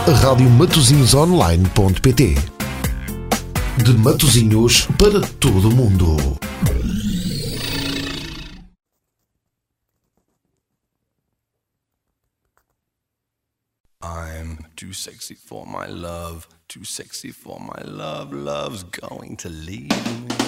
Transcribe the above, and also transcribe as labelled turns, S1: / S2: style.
S1: radiomatosinhosonline.pt. De Matosinhos para todo o mundo.
S2: I'm too sexy for my love, too sexy for my love, love's going to leave me.